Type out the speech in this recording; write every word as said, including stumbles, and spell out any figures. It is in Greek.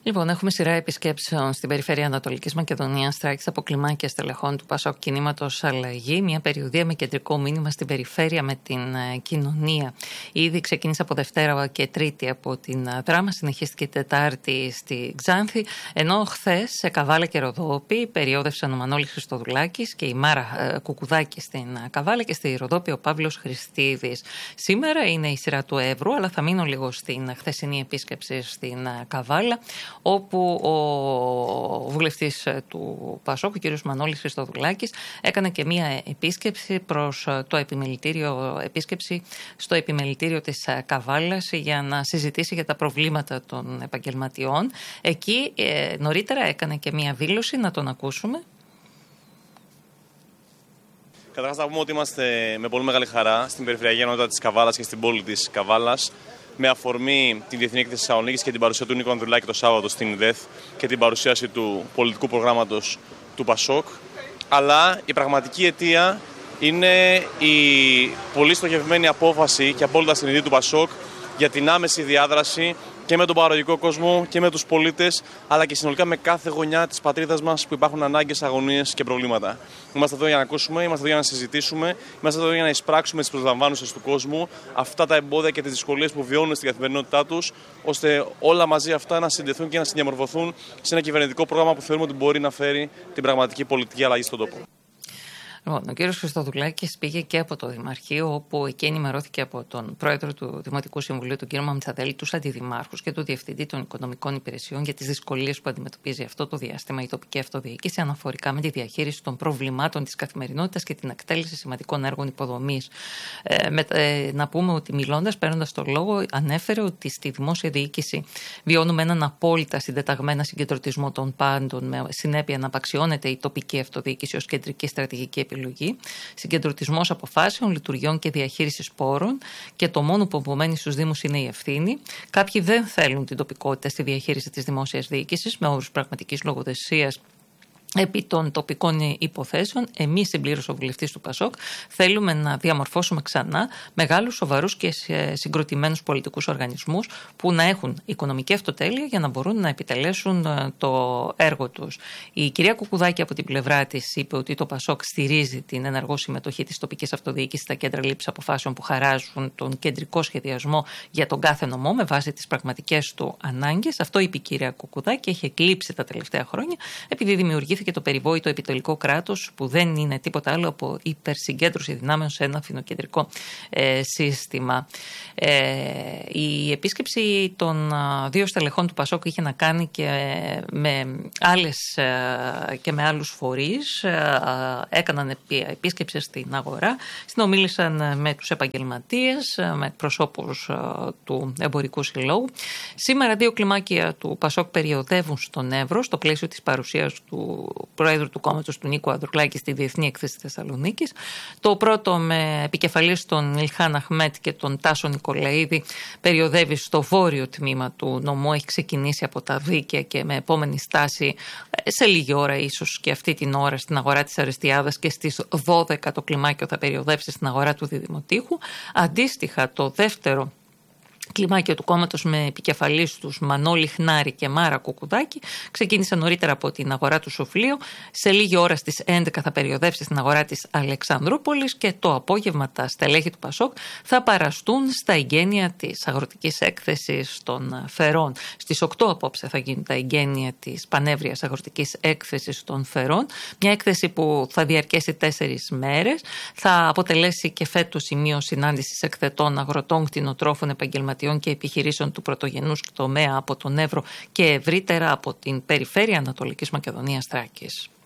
Λοιπόν, έχουμε σειρά επισκέψεων στην περιφέρεια Ανατολικής Μακεδονίας, Θράκης, από κλιμάκια στελεχών του Πασόκ Κινήματος Αλλαγή. Μια περιοδεία με κεντρικό μήνυμα στην περιφέρεια με την κοινωνία. Ήδη ξεκίνησε από Δευτέρα και Τρίτη από την Δράμα, συνεχίστηκε Τετάρτη στη Ξάνθη. Ενώ χθες σε Καβάλα και Ροδόπη περιόδευσαν ο Μανώλης Χριστοδουλάκης και η Μάρα Κουκουδάκη στην Καβάλα και στη Ροδόπη ο Παύλος Χριστίδης. Σήμερα είναι η σειρά του Εύρου, αλλά θα μείνω λίγο στην χθεσινή επίσκεψη στην Καβάλα, όπου ο βουλευτής του Πασόκ, ο κ. Μανώλης Χριστοδουλάκης, έκανε και μία επίσκεψη προς το επιμελητήριο, επίσκεψη στο επιμελητήριο της Καβάλας για να συζητήσει για τα προβλήματα των επαγγελματιών. Εκεί ε, νωρίτερα έκανε και μία δήλωση, να τον ακούσουμε. Καταρχάς να πούμε ότι είμαστε με πολύ μεγάλη χαρά στην περιφερειακή ενότητα της Καβάλας και στην πόλη της Καβάλας, με αφορμή την Διεθνή Έκθεση Θεσσαλονίκης και την παρουσία του Νίκο Ανδρουλάκη το Σάββατο στην ΔΕΘ και την παρουσίαση του πολιτικού προγράμματος του Πασόκ. Αλλά η πραγματική αιτία είναι η πολύ στοχευμένη απόφαση και απόλυτα συνειδητή του Πασόκ για την άμεση διάδραση και με τον παραγωγικό κόσμο και με τους πολίτες, αλλά και συνολικά με κάθε γωνιά της πατρίδας μας που υπάρχουν ανάγκες, αγωνίες και προβλήματα. Είμαστε εδώ για να ακούσουμε, είμαστε εδώ για να συζητήσουμε, είμαστε εδώ για να εισπράξουμε τις προσλαμβάνουσες του κόσμου, αυτά τα εμπόδια και τις δυσκολίες που βιώνουν στην καθημερινότητά τους, ώστε όλα μαζί αυτά να συνδεθούν και να συνδιαμορφωθούν σε ένα κυβερνητικό πρόγραμμα που θεωρούμε ότι μπορεί να φέρει την πραγματική πολιτική αλλαγή στον τόπο. Λοιπόν, ο κύριος Χριστοδουλάκης πήγε και από το Δημαρχείο, όπου εκεί ενημερώθηκε από τον πρόεδρο του Δημοτικού Συμβουλίου, τον κύριο Μαμτσαδέλη, τους αντιδημάρχους και τον διευθυντή των οικονομικών υπηρεσιών για τις δυσκολίες που αντιμετωπίζει αυτό το διάστημα η τοπική αυτοδιοίκηση αναφορικά με τη διαχείριση των προβλημάτων της καθημερινότητας και την εκτέλεση σημαντικών έργων υποδομής. Ε, με, ε, να πούμε ότι μιλώντας, παίρνοντας το λόγο, ανέφερε ότι στη δημόσια διοίκηση βιώνουμε έναν απόλυτα συντεταγμένα συγκεντρωτισμό των πάντων, με συνέπεια να απαξιώνεται η τοπική αυτοδιοίκηση ως κεντρική στρατηγική επιλογή, συγκεντρωτισμός αποφάσεων, λειτουργιών και διαχείρισης πόρων, και το μόνο που απομένει στους Δήμους είναι η ευθύνη. Κάποιοι δεν θέλουν την τοπικότητα στη διαχείριση της δημόσιας διοίκησης με όρους πραγματικής λογοδεσίας επί των τοπικών υποθέσεων. Εμείς, συμπλήρωσε ο βουλευτής του Πασόκ, θέλουμε να διαμορφώσουμε ξανά μεγάλους, σοβαρούς και συγκροτημένους πολιτικούς οργανισμούς που να έχουν οικονομική αυτοτέλεια για να μπορούν να επιτελέσουν το έργο τους. Η κυρία Κουκουδάκη από την πλευρά της είπε ότι το Πασόκ στηρίζει την ενεργό συμμετοχή της τοπικής αυτοδιοίκησης στα κέντρα λήψης αποφάσεων που χαράζουν τον κεντρικό σχεδιασμό για τον κάθε νομό με βάση τις πραγματικές του ανάγκες. Αυτό είπε η κυρία Κουκουδάκη, έχει εκλείψει τα τελευταία χρόνια επειδή δημιουργήθηκε και το περιβόητο επιτελικό κράτος, που δεν είναι τίποτα άλλο από υπερσυγκέντρωση δυνάμεων σε ένα φινοκεντρικό ε, σύστημα. Ε, η επίσκεψη των α, δύο στελεχών του Πασόκ είχε να κάνει και με, άλλες, ε, και με άλλους φορείς. Ε, έκαναν επίσκεψη στην αγορά, συνομίλησαν με τους επαγγελματίες, με εκπροσώπους ε, του Εμπορικού Συλλόγου. Σήμερα δύο κλιμάκια του Πασόκ περιοδεύουν στον Εύρο στο πλαίσιο της παρουσίας του Πρόεδρου του κόμματος του Νίκου Ανδρουλάκη στη Διεθνή Έκθεση Θεσσαλονίκης. Το πρώτο με επικεφαλής τον Ιλχάν Αχμέτ και τον Τάσο Νικολαίδη περιοδεύει στο βόρειο τμήμα του νομού. Έχει ξεκινήσει από τα Δίκαια και με επόμενη στάση σε λίγη ώρα, ίσως και αυτή την ώρα, στην αγορά της Αρεστιάδας, και στις δώδεκα το κλιμάκιο θα περιοδεύσει στην αγορά του Διδημοτήχου. Αντίστοιχα, το δεύτερο κλιμάκιο του κόμματος με επικεφαλής τους Μανώλη Χνάρη και Μάρα Κουκουδάκη ξεκίνησε νωρίτερα από την αγορά του Σοφλίου. Σε λίγη ώρα στις έντεκα θα περιοδεύσει στην αγορά της Αλεξανδρούπολης και το απόγευμα τα στελέχη του Πασόκ θα παραστούν στα εγγένεια της αγροτικής έκθεσης των Φερών. Στις οκτώ απόψε θα γίνουν τα εγγένεια της πανεύριας αγροτικής έκθεσης των Φερών. Μια έκθεση που θα διαρκέσει τέσσερις μέρες. Θα αποτελέσει και φέτος σημείο συνάντησης εκθετών αγροτών, κτηνοτρόφων, επαγγελματιών και επιχειρήσεων του πρωτογενούς τομέα από τον Εύρο και ευρύτερα από την περιφέρεια Ανατολικής Μακεδονίας Θράκης.